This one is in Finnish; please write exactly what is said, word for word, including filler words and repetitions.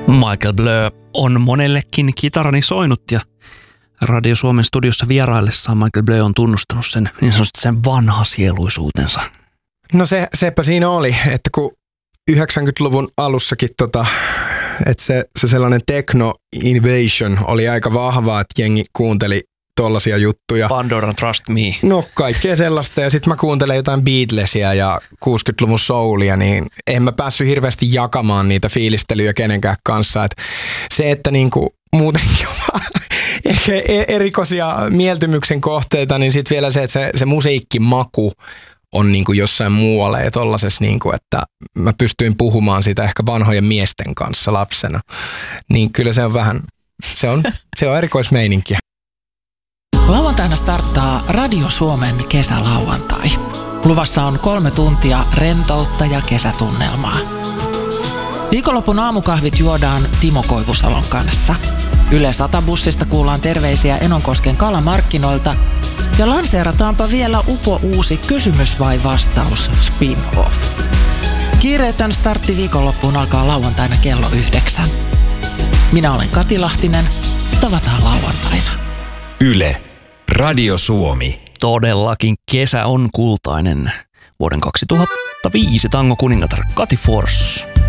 Michael Blö on monellekin kitarani soinut ja Radio Suomen studiossa vieraillessaan Michael Blö on tunnustanut sen niin sanotusti sen vanhasieluisuutensa. No se, sepä siinä oli, että kun yhdeksänkymmentäluvun alussakin tota, että se, se sellainen techno invasion oli aika vahvaa, että jengi kuunteli tollaisia juttuja. Pandora Trust Me. No kaikkea sellaista ja sitten mä kuuntelen jotain Beatlesia ja kuusikymmentäluvun soulia, niin en mä päässyt hirveästi jakamaan niitä fiilistelyjä kenenkään kanssa. Et se, että niinku muutenkin on ehkä erikoisia mieltymyksen kohteita, niin sitten vielä se, että se, se musiikkimaku on niinku jossain muualla ja tollasessa, niinku, että mä pystyin puhumaan siitä ehkä vanhojen miesten kanssa lapsena. Niin kyllä se on vähän, se on, se on erikoismeininkiä. Lauantaina starttaa Radio Suomen kesälauantai. Luvassa on kolme tuntia rentoutta ja kesätunnelmaa. Viikonlopun aamukahvit juodaan Timo Koivusalon kanssa. Yle Sata-bussista kuullaan terveisiä Enonkosken kalamarkkinoilta ja lanseerataanpa vielä upo uusi kysymys vai vastaus spin-off. Kiireetön startti viikonloppuun alkaa lauantaina kello yhdeksän. Minä olen Kati Lahtinen. Tavataan lauantaina. Yle. Radio Suomi. Todellakin kesä on kultainen. Vuoden kaksituhattaviisi tango kuningatar Kati Forss.